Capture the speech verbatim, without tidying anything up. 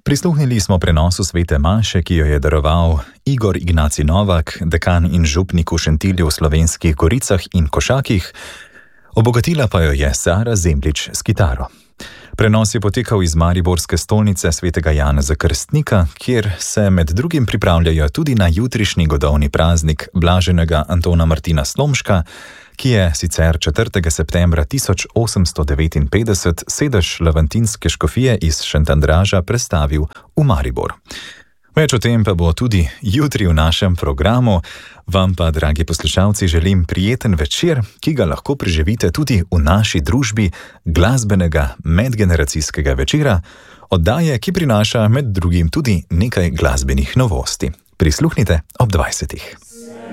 Prisluhnili smo prenosu svete maše, ki jo je daroval Igor Ignacij Novak, dekan in župnik v Šentilju v Slovenskih Goricah in Košakih, obogatila pa jo je Sara Zemljič s kitaro. Prenos je potekal iz mariborske stolnice svetega Janeza Krstnika, kjer se med drugim pripravljajo tudi na jutrišnji godovni praznik blaženega Antona Martina Slomška, ki je sicer četrtega septembra tisoč osemsto devetinpetdeset sedež Levantinske škofije iz Šentandraža prestavil v Maribor. Več o tem pa bo tudi jutri v našem programu. Vam pa, dragi poslušalci, želim prijeten večer, ki ga lahko preživite tudi v naši družbi glasbenega medgeneracijskega večera, oddaje, ki prinaša med drugim tudi nekaj glasbenih novosti. Prisluhnite ob dvajsetih.